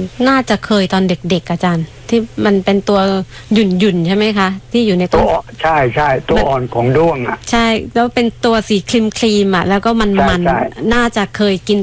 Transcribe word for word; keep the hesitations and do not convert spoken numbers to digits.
น่าจะเคยตอนเด็กๆอาจารย์ที่มันเป็นตัวหยุ่นๆใช่ไหมคะที่อยู่ในตัต้นวใช่ใช่ตัวอ่อนของด้วงอ่ะใช่แล้วเป็นตัวสีครีมครีมอ่ะแล้วก็มันใช่มันใช่น่าจะเคยกิน